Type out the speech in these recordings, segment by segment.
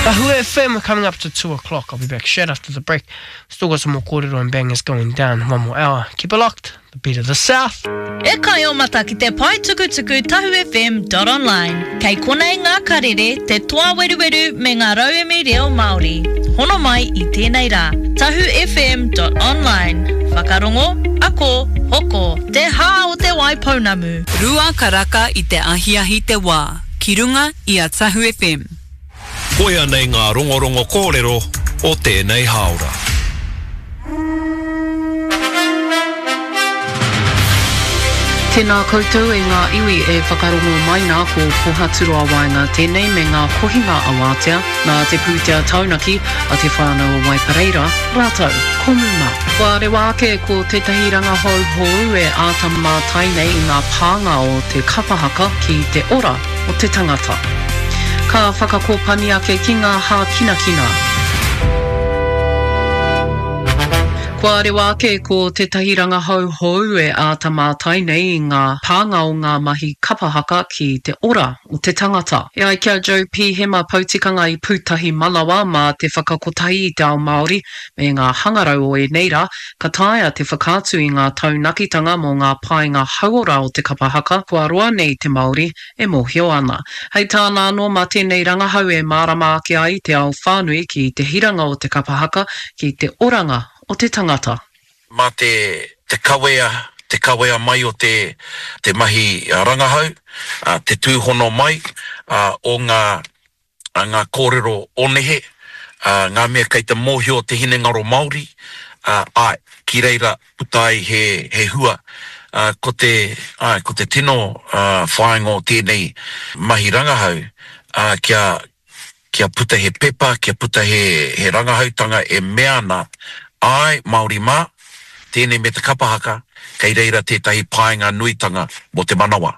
Tahu FM, we're coming up to 2 o'clock. I'll be back straight after the break. Still got some more kōrero and bangers going down. One more hour. Keep it locked. The beat of the South. E kai o mata ki te pai tukutuku tahufm.online. Kei konei ngā karere, te toa weruweru me ngā rauemi reo Māori. Hono mai I tēnei rā. tahufm.online. Whakarongo, ako, hoko, te hā o te waipounamu. Rua karaka I te ahiahi te wā. Ki runga I a Tahu FM. Koia nei ngā rongorongo kōrero o tēnei haora. Tēnā koutou e ngā iwi e whakarongo mai nā ko Pohaturoa Waenga tēnei me ngā kohinga awātea nā te pūtea taunaki a te whānau o Waipareira, rātou, komuma. Wa rewa ake ko tētahi ranga hou e ātama tainei I ngā pānga o te kapahaka ki te ora o te tangata. Ka whakakōpani ake ki ngā hā kinakina. Kua rewa ake ko tētahi ranga hou e ātamātai nei I ngā pānga o ngā mahi kapahaka ki te ora o te tangata. E ai kia Joe P. Hema pautikanga I pūtahi Malawa mā te whakakotahi I te ao Māori me ngā hangarau o e neira, ka taia te whakātu I ngā taunakitanga mō ngā painga hauora o te kapahaka, kua roa nei te Māori e mōhio ana. Hei tāna anō mā tēnei rangahau e mārama ake ai te ao whānui ki te hiranga o te kapahaka ki te oranga o te tangata. Mā te kawea mai o te mahi rangahau, te tūhono mai o ngā kōrero onehe, ngā mea kei te mōhio te hinengaro Māori, ki reira putai he hua, ko te tino whaenga o tēnei mahi rangahau, kia puta he pepa, kia puta he rangahautanga e meana, ai Māori mā, tēnei me te kapahaka, kei reira tētahi painga nuitanga mo te manawa.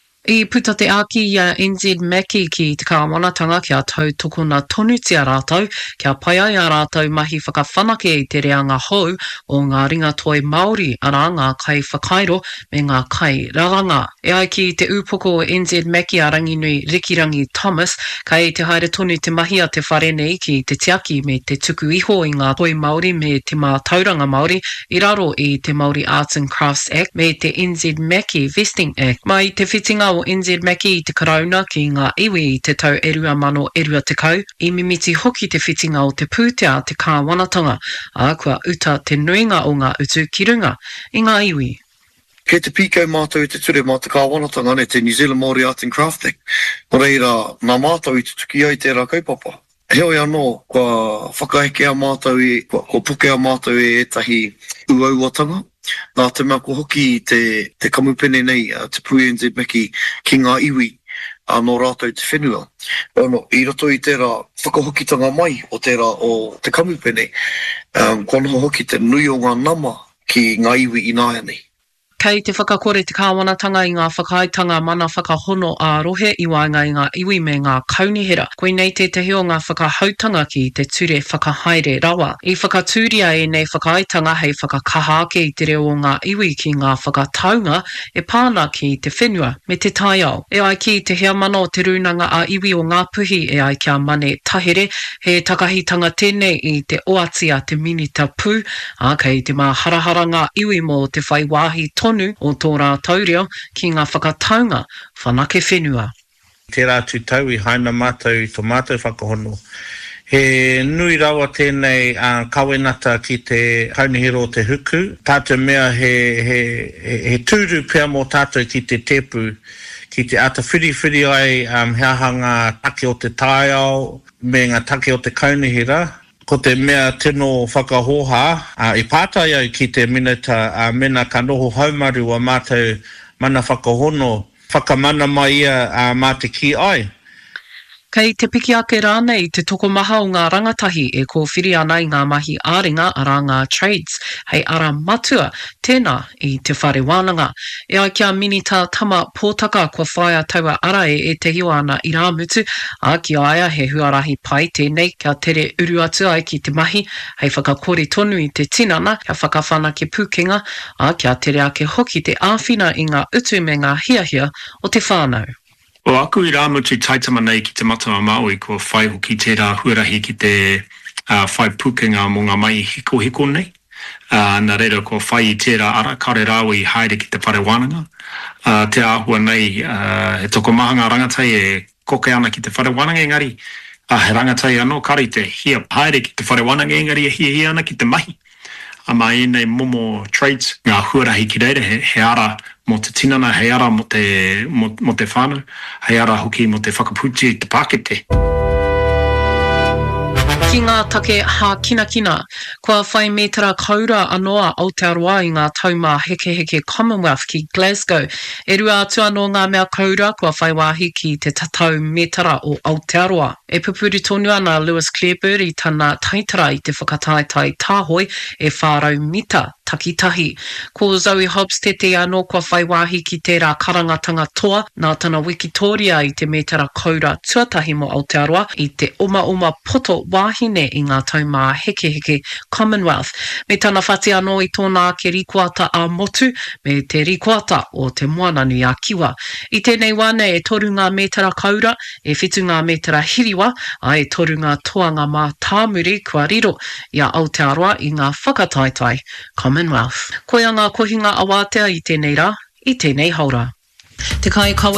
I puta te aki I NZ Maki ki te kāwanatanga kia tau tokona tonutia rātou, kia pai ai a rātou mahi whakawhanake I te reanga hou o ngā ringa toi Māori ara ngā kai whakairo me ngā kai raranga. E ai ki te upoko o NZ Maki a ranginui Rikirangi Thomas, kai te haere tonu te mahi a te wharenei ki te tiaki me te tuku iho I ngā toi Māori me te mā tauranga Māori I raro I te Māori Arts and Crafts Act me te NZ Maki Vesting Act. Mai te whitinga o NZ Maki I te karauna ki ngā iwi I te tau 2020, I mimiti hoki te whitinga o te pūtea te kāwanatanga, kua uta te nuinga o ngā utu ki runga I ngā iwi. Kei te pīkau mātou I te ture mā te kāwanatanga ne te New Zealand Māori Arts and Crafts Act. O reira, nā mātou I te tuki ai tērā kaupapa. Heoi anō, kua whakaheke a mātou kua puke a mātou tahi uauatanga. Nā te mea ko hoki te kamupene nei, te pui NZ Maki ki ngā iwi no rātou te whenua. I roto I tērā whakahokitanga mai o tērā o te kamupene, kua noho hoki te nui o ngā nama ki ngā iwi I nāia nei. Kei te whakakore te kāwanatanga I ngā whakaitanga mana whakahono a rohe I waenga I ngā iwi me ngā kaunihera. Koe nei te tehi o ngā whakahautanga ki te ture whakahaere rawa. I whakatūria e nei whakaitanga hei whakakaha ake I te reo o ngā iwi ki ngā whakataunga e pāna ki te whenua me te taiao. E ai ki te hea mana o te runanga a iwi o ngā puhi e ai kia mane tahere he takahitanga tēnei I te oatia te minita pū, kei te mā harahara ngā iwi mo te whai wāhi tonu o tō rātou reo ki ngā whakataunga whanake whenua. Te rātu tau I haina mātou I tō mātou whakahono. He nui rawa tēnei kawenata ki te kaunihero o te huku. Tātou mea he tūru pia mō tātou ki te tepu, ki te ata whiri ai heahanga take o te taiao, me ngā take o te kaunihera. Ko te mea tino whakahoha, I pātai au ki te minata mena ka noho haumaru a mātou mana whakahono, whakamana mai ia mā te ki ai. Kei te piki ake rānei te toko maha o ngā rangatahi e kōwhiri ana I ngā mahi āringa ara ngā trades, hei ara matua, tēnā I te whare wānanga. E ai kia minita tama pōtaka kua whaia taua ara e te hiwa ana I rāmutu, ki aia he huarahi pai tēnei kia tere uru atu ai ki te mahi, hei whakakori tonu I te tinana, kia whakawhana ke pūkenga, kia tere ake hoki te āwhina I ngā utu me ngā hiahia o te whānau. O aku I rā mutu taitama nei ki te matama Māui kua whai hoki tērā huarahi ki te whai pukenga mō ngā mai hiko nei. Nā reira kua whai I tērā ara kare rāwi haere ki te whare wānanga. Te āhua nei he toko maha ngā rangatai e koke ana ki te whare wānanga engari. He rangatai anō kari te hia haere ki te whare wānanga engari e hia ana ki te mahi. Mai nei momo trades ngā huarahi ki reire he ara mo te tinana, he ara mo te whānau, he ara hoki mo te whakaputi I te pākete. Ki ngā take hā kina, kua whai metara kaura anoa Aotearoa I ngā tauma heke Commonwealth ki Glasgow. E rua atu anō ngā mea kaura kua whai wāhi ki te tatau metara o Aotearoa. E pupuri tonu ana Lewis Clareberry I tana taitara I te whakataitai tāhoi e whārau mita takitahi. Ko Zoe Hobbs te anō kua whai wāhi ki tērā karangatanga toa nā tana Wikitoria I te metara kaura tuatahi mo Aotearoa I te oma poto wāhine I ngā tauma heke Commonwealth. Me tana whati anō I tōna ke rikuata a motu me te rikuata o te moanani a kiwa. I tēnei wane e toru ngā metara kaura, e whitu ngā metara hiriwa, a e toru ngā toanga mā tāmuri kua riro I a Aotearoa I ngā whakataitai Commonwealth. Koia ngā kohinga awātea I tēnei rā, I tēnei haura. Te kai kawe